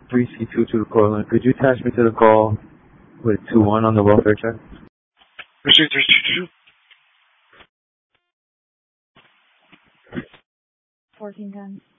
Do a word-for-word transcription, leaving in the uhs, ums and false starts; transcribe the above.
three C two to the call. Could you attach me to the call with two one on the welfare check? Receive three two two. fourteen ten.